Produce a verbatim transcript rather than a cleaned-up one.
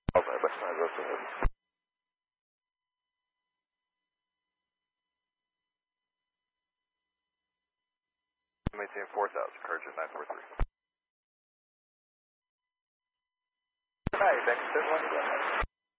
Alpha, West nine, go ahead. Maintain four thousand, Carter nine four three. Hi, next one.